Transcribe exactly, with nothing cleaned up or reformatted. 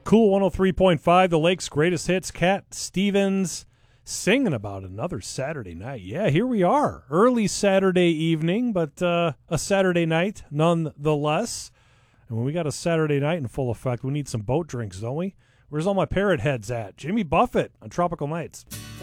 Cool one oh three point five, the Lake's greatest hits. Cat Stevens singing about another Saturday night. Yeah, here we are. Early Saturday evening, but uh, a Saturday night nonetheless. And when we got a Saturday night in full effect, we need some boat drinks, don't we? Where's all my parrot heads at? Jimmy Buffett on Tropical Nights.